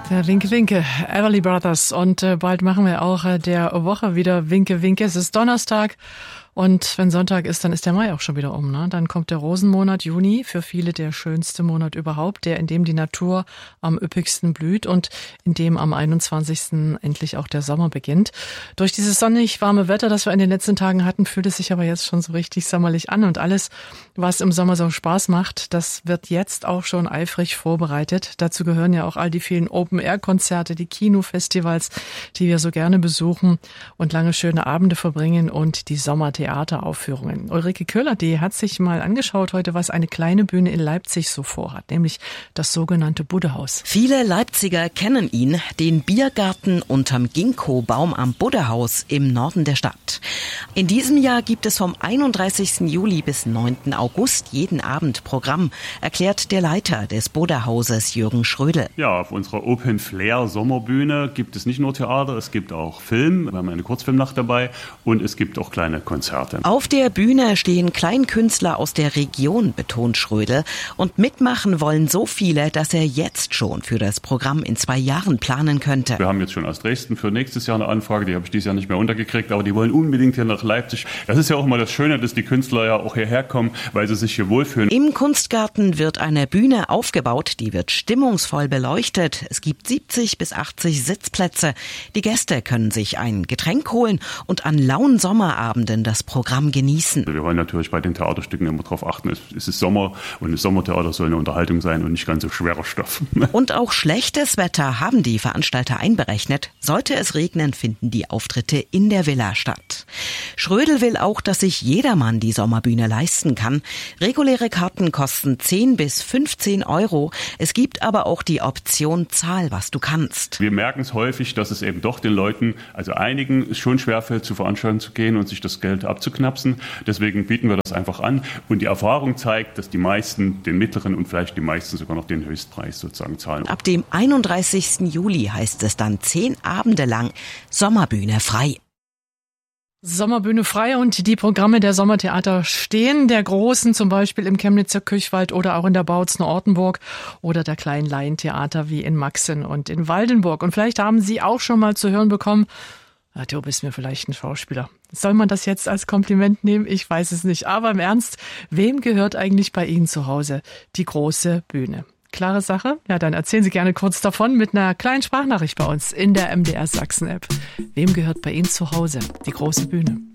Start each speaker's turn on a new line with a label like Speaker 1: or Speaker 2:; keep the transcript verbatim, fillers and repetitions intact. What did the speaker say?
Speaker 1: Der Winke Winke, Everly Brothers. Und äh, bald machen wir auch äh, der Woche wieder Winke Winke. Es ist Donnerstag. Und wenn Sonntag ist, dann ist der Mai auch schon wieder um, ne? Dann kommt der Rosenmonat Juni, für viele der schönste Monat überhaupt, der, in dem die Natur am üppigsten blüht und in dem am einundzwanzigsten endlich auch der Sommer beginnt. Durch dieses sonnig warme Wetter, das wir in den letzten Tagen hatten, fühlt es sich aber jetzt schon so richtig sommerlich an. Und alles, was im Sommer so Spaß macht, das wird jetzt auch schon eifrig vorbereitet. Dazu gehören ja auch all die vielen Open-Air-Konzerte, die Kinofestivals, die wir so gerne besuchen und lange schöne Abende verbringen und die Sommertheater. Theateraufführungen. Ulrike Köhler, die hat sich mal angeschaut heute, was eine kleine Bühne in Leipzig so vorhat, nämlich das sogenannte Buddehaus.
Speaker 2: Viele Leipziger kennen ihn, den Biergarten unterm Ginkgo-Baum am Buddehaus im Norden der Stadt. In diesem Jahr gibt es vom einunddreißigsten Juli bis neunten August jeden Abend Programm, erklärt der Leiter des Buddehauses Jürgen Schrödel.
Speaker 3: Ja, auf unserer Open Flair Sommerbühne gibt es nicht nur Theater, es gibt auch Film, wir haben eine Kurzfilmnacht dabei und es gibt auch kleine Konzerte.
Speaker 2: Auf der Bühne stehen Kleinkünstler aus der Region, betont Schrödel. Und mitmachen wollen so viele, dass er jetzt schon für das Programm in zwei Jahren planen könnte.
Speaker 3: Wir haben jetzt schon aus Dresden für nächstes Jahr eine Anfrage, die habe ich dieses Jahr nicht mehr untergekriegt, aber die wollen unbedingt hier nach Leipzig. Das ist ja auch immer das Schöne, dass die Künstler ja auch hierher kommen, weil sie sich hier wohlfühlen.
Speaker 2: Im Kunstgarten wird eine Bühne aufgebaut, die wird stimmungsvoll beleuchtet. Es gibt siebzig bis achtzig Sitzplätze. Die Gäste können sich ein Getränk holen und an lauen Sommerabenden das Programm genießen.
Speaker 3: Wir wollen natürlich bei den Theaterstücken immer darauf achten, es ist Sommer und das Sommertheater soll eine Unterhaltung sein und nicht ganz so schwerer Stoff.
Speaker 2: Und auch schlechtes Wetter haben die Veranstalter einberechnet. Sollte es regnen, finden die Auftritte in der Villa statt. Schrödel will auch, dass sich jedermann die Sommerbühne leisten kann. Reguläre Karten kosten zehn bis fünfzehn Euro. Es gibt aber auch die Option Zahl, was du kannst.
Speaker 3: Wir merken es häufig, dass es eben doch den Leuten, also einigen, es schon schwerfällt, zu Veranstaltungen zu gehen und sich das Geld abzuknapsen. Deswegen bieten wir das einfach an. Und die Erfahrung zeigt, dass die meisten den mittleren und vielleicht die meisten sogar noch den Höchstpreis sozusagen zahlen.
Speaker 2: Ab dem einunddreißigsten Juli heißt es dann zehn Abende lang Sommerbühne frei.
Speaker 1: Sommerbühne frei und die Programme der Sommertheater stehen, der großen zum Beispiel im Chemnitzer Kirchwald oder auch in der Bautzen Ortenburg oder der kleinen Laientheater wie in Maxen und in Waldenburg. Und vielleicht haben Sie auch schon mal zu hören bekommen, ah, du bist mir vielleicht ein Schauspieler. Soll man das jetzt als Kompliment nehmen? Ich weiß es nicht. Aber im Ernst, wem gehört eigentlich bei Ihnen zu Hause die große Bühne? Klare Sache? Ja, dann erzählen Sie gerne kurz davon mit einer kleinen Sprachnachricht bei uns in der M D R Sachsen-App. Wem gehört bei Ihnen zu Hause die große Bühne?